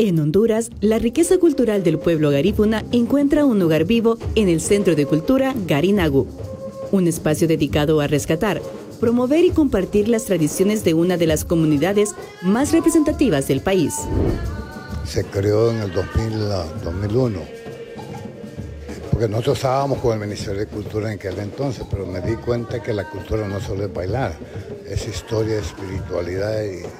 En Honduras, la riqueza cultural del pueblo garífuna encuentra un lugar vivo en el Centro de Cultura Garinagu, un espacio dedicado a rescatar, promover y compartir las tradiciones de una de las comunidades más representativas del país. Se creó en el 2001, porque nosotros estábamos con el Ministerio de Cultura en aquel entonces, pero me di cuenta que la cultura no solo es bailar, es historia, espiritualidad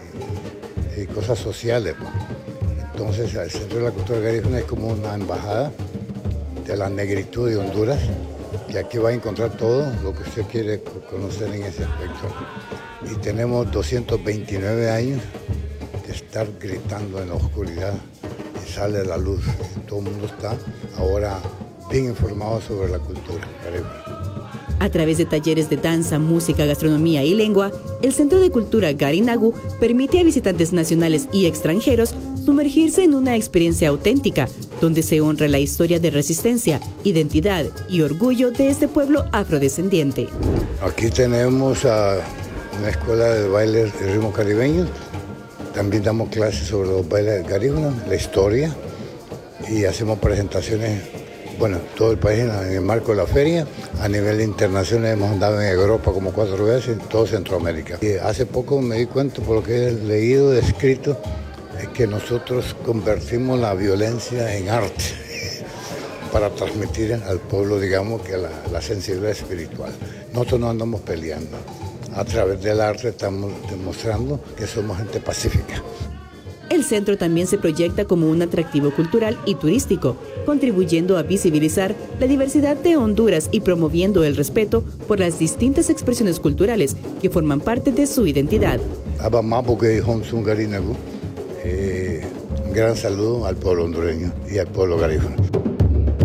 y cosas sociales. Entonces, el Centro de la Cultura Garífuna es como una embajada de la negritud de Honduras, y aquí va a encontrar todo lo que usted quiere conocer en ese aspecto. Y tenemos 229 años de estar gritando en la oscuridad y sale la luz. Todo el mundo está ahora bien informado sobre la cultura garífuna. A través de talleres de danza, música, gastronomía y lengua, el Centro de Cultura Garinagu permite a visitantes nacionales y extranjeros sumergirse en una experiencia auténtica, donde se honra la historia de resistencia, identidad y orgullo de este pueblo afrodescendiente. Aquí tenemos una escuela de bailes y ritmos caribeños. También damos clases sobre los bailes garífunas, la historia, y hacemos presentaciones, bueno, todo el país en el marco de la feria. A nivel internacional hemos andado en Europa como 4 veces, en todo Centroamérica. Y hace poco me di cuenta, por lo que he leído, escrito, es que nosotros convertimos la violencia en arte para transmitir al pueblo, digamos, que la sensibilidad espiritual. Nosotros no andamos peleando. A través del arte estamos demostrando que somos gente pacífica. El centro también se proyecta como un atractivo cultural y turístico, contribuyendo a visibilizar la diversidad de Honduras y promoviendo el respeto por las distintas expresiones culturales que forman parte de su identidad. Un gran saludo al pueblo hondureño y al pueblo garífuna.